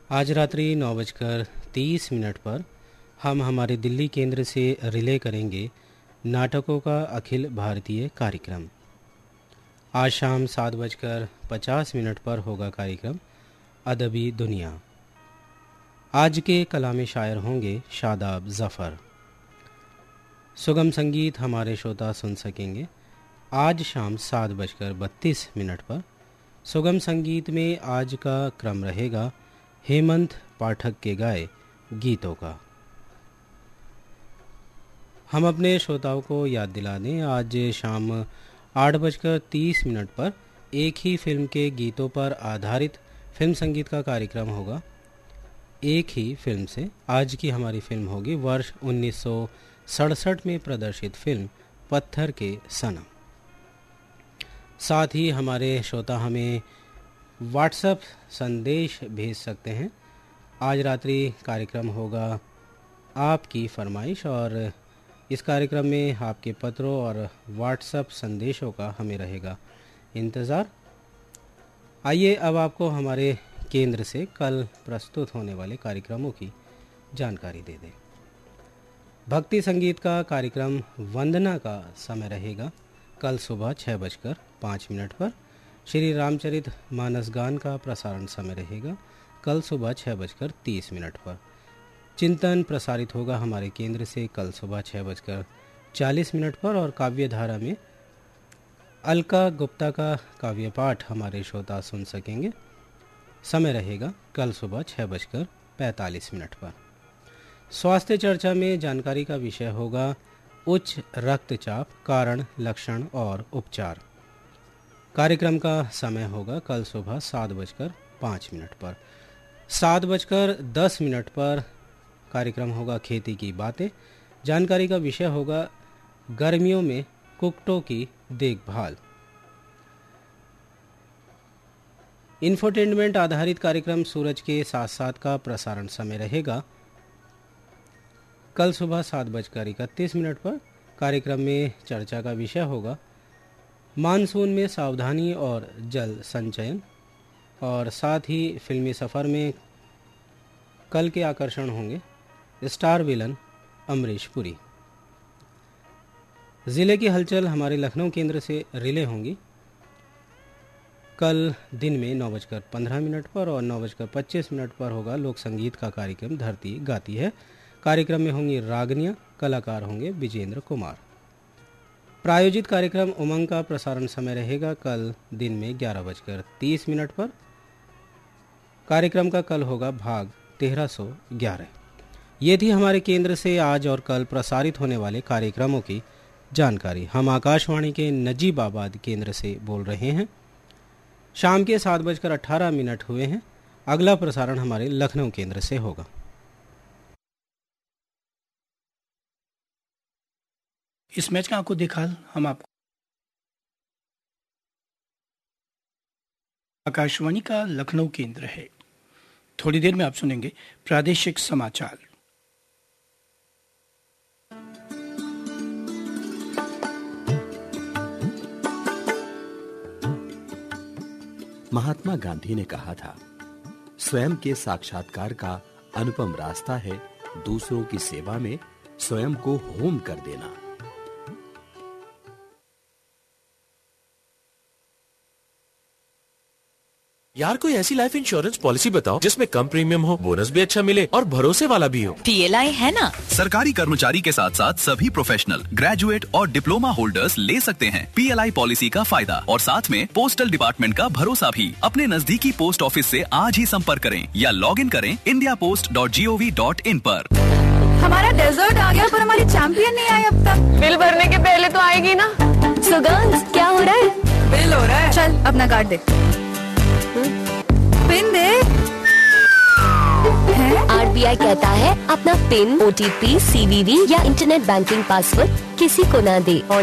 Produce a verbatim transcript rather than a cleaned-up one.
आज रात्रि नौ बजकर तीस मिनट पर हम हमारे दिल्ली केंद्र से रिले करेंगे नाटकों का अखिल भारतीय कार्यक्रम। आज शाम सात बजकर पचास मिनट पर होगा कार्यक्रम अदबी दुनिया। आज के कलामी शायर होंगे शादाब ज़फ़र। सुगम संगीत हमारे श्रोता सुन सकेंगे आज शाम सात बजकर बत्तीस मिनट पर। सुगम संगीत में आज का क्रम रहेगा हेमंत पाठक के गाए गीतों का। हम अपने श्रोताओं को याद दिला दें, आज शाम आठ बजकर तीस मिनट पर एक ही फिल्म के गीतों पर आधारित फिल्म संगीत का कार्यक्रम होगा। एक ही फिल्म से आज की हमारी फिल्म होगी वर्ष उन्नीस सौ सड़सठ में प्रदर्शित फिल्म पत्थर के सनम। साथ ही हमारे श्रोता हमें व्हाट्सएप संदेश भेज सकते हैं। आज रात्रि कार्यक्रम होगा आपकी फरमाइश और इस कार्यक्रम में आपके पत्रों और व्हाट्सएप संदेशों का हमें रहेगा इंतज़ार। आइए अब आपको हमारे केंद्र से कल प्रस्तुत होने वाले कार्यक्रमों की जानकारी दे दें। भक्ति संगीत का कार्यक्रम वंदना का समय रहेगा कल सुबह छः बजकर पाँच मिनट पर। श्री रामचरित मानस गान का प्रसारण समय रहेगा कल सुबह छः बजकर तीस मिनट पर। चिंतन प्रसारित होगा हमारे केंद्र से कल सुबह छः बजकर चालीस मिनट पर और काव्य धारा में अलका गुप्ता का काव्य पाठ हमारे श्रोता सुन सकेंगे। समय रहेगा कल सुबह छः बजकर पैंतालीस मिनट पर। स्वास्थ्य चर्चा में जानकारी का विषय होगा उच्च रक्तचाप, कारण, लक्षण और उपचार। कार्यक्रम का समय होगा कल सुबह सात बजकर पाँच मिनट पर। सात बजकर दस मिनट पर कार्यक्रम होगा खेती की बातें। जानकारी का विषय होगा गर्मियों में कुक्कुटों की देखभाल। इंफोटेनमेंट आधारित कार्यक्रम सूरज के साथ साथ का प्रसारण समय रहेगा कल सुबह सात बजकर इकतीस मिनट पर। कार्यक्रम में चर्चा का विषय होगा मानसून में सावधानी और जल संचयन और साथ ही फिल्मी सफ़र में कल के आकर्षण होंगे स्टार विलन अमरीश पुरी। ज़िले की हलचल हमारे लखनऊ केंद्र से रिले होंगी कल दिन में नौ बजकर पंद्रह मिनट पर और नौ बजकर पच्चीस मिनट पर होगा लोक संगीत का कार्यक्रम धरती गाती है। कार्यक्रम में होंगी रागनियाँ, कलाकार होंगे विजेंद्र कुमार। प्रायोजित कार्यक्रम उमंग का प्रसारण समय रहेगा कल दिन में ग्यारह बजकर तीस मिनट पर। कार्यक्रम का कल होगा भाग तेरह सौ ग्यारह। ये थी हमारे केंद्र से आज और कल प्रसारित होने वाले कार्यक्रमों की जानकारी। हम आकाशवाणी के नजीबाबाद केंद्र से बोल रहे हैं। शाम के सात बजकर अट्ठारह मिनट हुए हैं। अगला प्रसारण हमारे लखनऊ केंद्र से होगा। इस मैच का आपको देखा हम आपको आकाशवाणी का लखनऊ केंद्र है। थोड़ी देर में आप सुनेंगे प्रादेशिक समाचार। महात्मा गांधी ने कहा था, स्वयं के साक्षात्कार का अनुपम रास्ता है दूसरों की सेवा में स्वयं को होम कर देना। यार कोई ऐसी लाइफ इंश्योरेंस पॉलिसी बताओ जिसमें कम प्रीमियम हो, बोनस भी अच्छा मिले और भरोसे वाला भी हो। पीएलआई है ना। सरकारी कर्मचारी के साथ साथ सभी प्रोफेशनल, ग्रेजुएट और डिप्लोमा होल्डर्स ले सकते हैं पीएलआई पॉलिसी का फायदा और साथ में पोस्टल डिपार्टमेंट का भरोसा भी। अपने नजदीकी पोस्ट ऑफिस से आज ही संपर्क करें या लॉग इन करें India post dot G O V dot in पर। हमारा डेजर्ट आ गया पर हमारी चैंपियन नहीं आई अब तक। बिल भरने के पहले तो आएगी ना। सो गर्ल्स, क्या हो रहा है? बिल हो रहा है। चल अपना कार्ड दे। पिन दे। आरबीआई कहता है अपना पिन, ओटीपी, सीवीवी या इंटरनेट बैंकिंग पासवर्ड किसी को ना दे।